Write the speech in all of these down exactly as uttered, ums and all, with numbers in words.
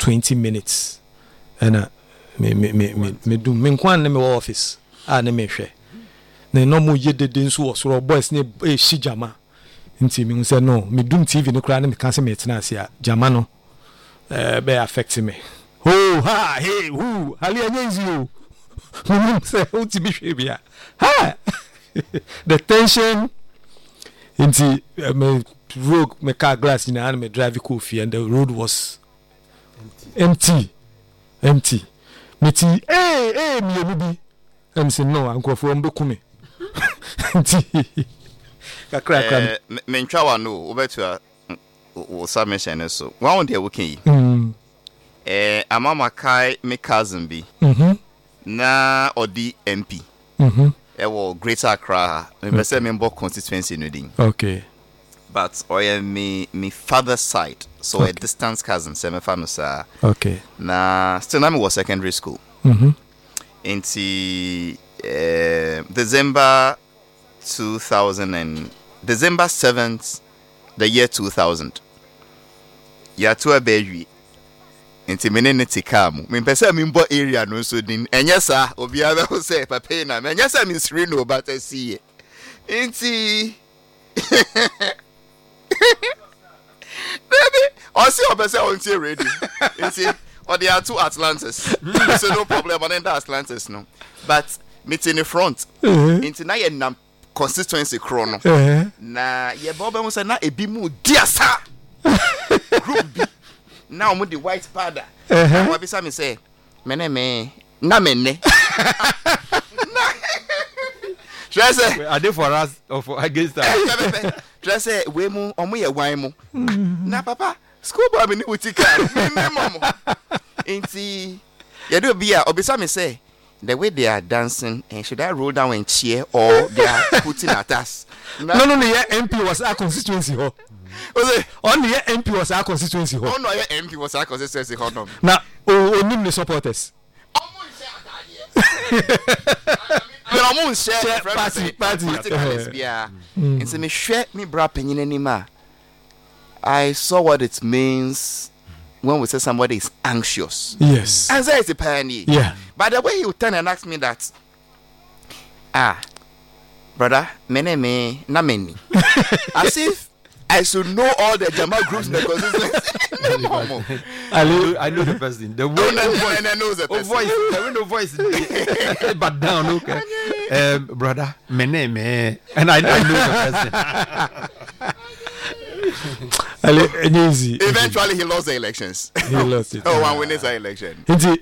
twenty minutes and uh, me me me me me do me kwan na me office ah na me hwe na no mo ye dede nso wo so boys na e shi jama nti me say no me dum T V no kra na me kan say me tena ase a jama no eh be affect me oh ha hey who hali anyenzi o me say o ti bi hwe bia ha the tension nti uh, me road me car glass in and me drive coffee and the road was empty empty, empty. Me ti eh eh me you bi am say no anko for mbeku me nti kakra kakra me ntwa wa no obetu a o submission so one day working mm eh amama kai me cousin bi mhm na odi M P mhm e wo Greater Accra me say member constituency no din okay but oya me me father's side so okay. A distance cousin say me family sir okay na still na me was secondary school mhm into uh, December two thousand and December seventh the year two thousand ya to a baby into meneneti kam me pese me mbo area no so din enye sa obi aba ho say papa na me enye sa me siri no but see into baby o see o pese on see ready into or there are two Atlantis so no problem but then the Atlantis no but meet in the front uh-huh. into na ye nam constituency chrono uh-huh. na ye boba mo say na ebi mu diasa group B now mo the white powder uh-huh. what be say me say me na me na me ne try say are they for us or for against us try say we mu omo ye wan mu na papa school boy me ni utika me mama inti ye do be a obisa me say the way they are dancing and should I roll down and cheer or they are putting at us no no no yeah M P was our constituency ho o on the M P was our constituency ho oh no yeah M P was our constituency ho no na o onim the supporters but I'm on share party party yeah and so me hwe me bra panyin anima I saw what it means when we say somebody is anxious. Yes. Anxiety pioneer. Yeah. But the way he would turn and ask me that, ah, brother, mene me na many. As if I should know all the Jama groups in the constituency. I know, I know the person. The way no, no, no, voice, no, no, the oh, voice, the way no voice, but down, okay. Um, brother, mene me, and I, I know the person. Easy. Eventually, he lost the elections. He lost it. Oh, one wins the election.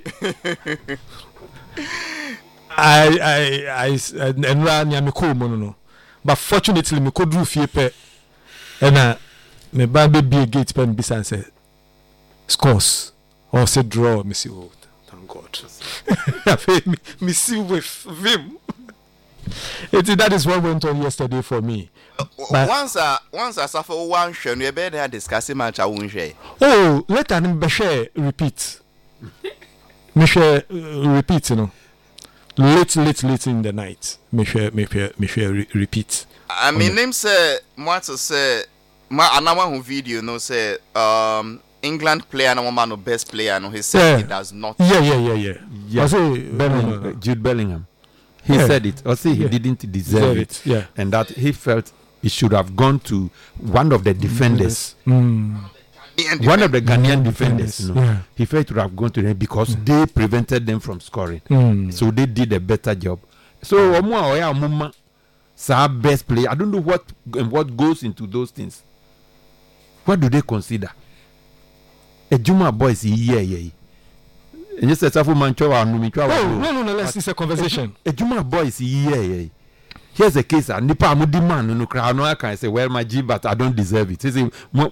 I, I, I, and ran ya me cool mono. But fortunately, me could do fear pe. And uh, me baby be a gate pen bisan say scores or say draw. Me see, oh, thank God. me, me see with him. It, that is what went on yesterday for me. But once uh, once I suffer one show, we better discuss it much. I won't share. Oh, let me share repeat. Me share uh, repeat, you know. Late, late, late in the night. Me share, me share, me share re- repeat. I mean, name say, what to say? My another video, no say, um, England player, no man, no best player, no. He said yeah. He does not. Yeah, yeah, yeah, yeah. yeah. I say, Bellingham, uh, Jude Bellingham. He yeah. said it. Or say he yeah. didn't deserve, deserve it. it. Yeah. And that he felt he should have gone to one of the defenders. Mm. One of the Ghanaian defenders. defenders You know, yeah. he felt to have gone to them because mm. they prevented them from scoring. Mm. So they did a better job. So Omwa our best player. I don't know what what goes into those things. What do they consider? A Juma boy is yeah yeah. And just a Safu Manchowa and Numichwa. Oh, no, no, no, let's it's a conversation. A Juma boy is yeah yeah. Here's a case. And Nipa Mudi man no crowd no I can say well my G but I don't deserve it. He say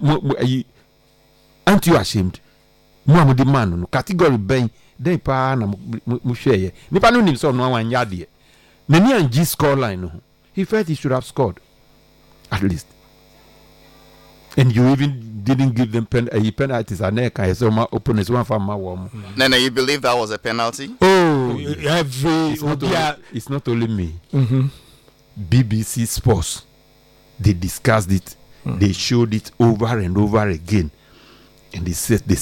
aren't you ashamed? Muhammad man no category ben then pa na mu share. Nipa no nim so no wan yade. Nani and G score line no. He felt he should have scored at least. And you even didn't give them pen a penalties and neck I saw my opponents one for my warm. No, no, you believe that was a penalty? Oh, every it's not, yeah. only, it's not only me. Mm-hmm. B B C Sports, they discussed it, mm. they showed it over and over again, and they said they